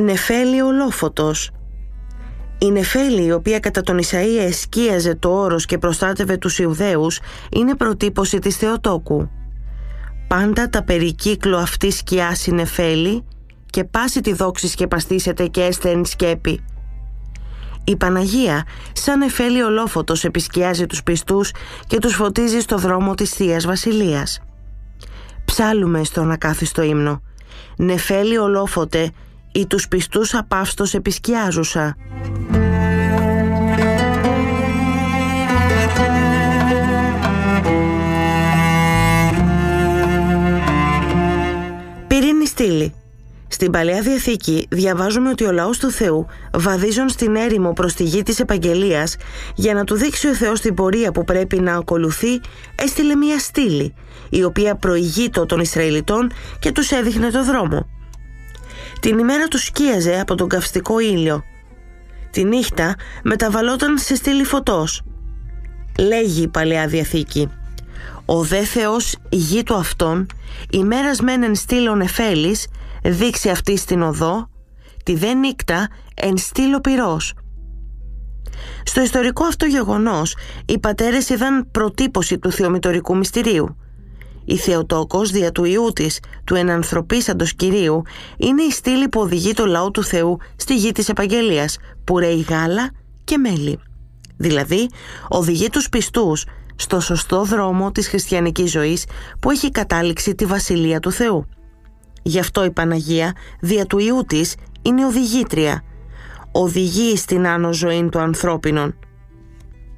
Νεφέλη ολόφωτος. Η Νεφέλη, η οποία κατά τον Ισαΐα εσκίαζε το όρος και προστάτευε τους Ιουδαίους, είναι προτύπωση της Θεοτόκου. Πάντα τα περικύκλο αυτή σκιάς η Νεφέλη και πάση τη δόξη σκεπαστήσετε και έστε εν σκέπη. Η Παναγία σαν Νεφέλη ολόφωτος επισκιάζει τους πιστούς και τους φωτίζει στο δρόμο της Θείας Βασιλείας. Ψάλουμε στον ακάθιστο ύμνο: Νεφέλη ολόφωτε, ή τους πιστούς απαύστος επισκιάζουσα. Πυρήνη στήλη. Στην Παλαιά Διαθήκη διαβάζουμε ότι ο λαός του Θεού, βαδίζον στην έρημο προς τη γη της επαγγελίας, για να του δείξει ο Θεός την πορεία που πρέπει να ακολουθεί, έστειλε μια στήλη, η οποία προηγείτο των Ισραηλιτών και τους έδειχνε το δρόμο. Την ημέρα τους σκίαζε από τον καυστικό ήλιο. Τη νύχτα μεταβαλόταν σε στήλη φωτός. Λέγει η Παλαιά Διαθήκη: «Ο δε Θεός γη του αυτόν, ημέρας μένεν στήλων Νεφέλης, δείξει αυτή στην οδό, τη δε νύκτα εν στήλο πυρός». Στο ιστορικό αυτό γεγονός, οι πατέρες είδαν προτύπωση του θεομητορικού μυστηρίου. Η Θεοτόκος δια του Υιού της, του ενανθρωπίσαντος Κυρίου, είναι η στήλη που οδηγεί το λαό του Θεού στη γη της επαγγελίας, που ρέει γάλα και μέλι. Δηλαδή, οδηγεί τους πιστούς στο σωστό δρόμο της χριστιανικής ζωής που έχει κατάληξη τη Βασιλεία του Θεού. Γι' αυτό η Παναγία, δια του Υιού της, είναι οδηγήτρια. Οδηγεί στην άνω ζωή του ανθρώπινων.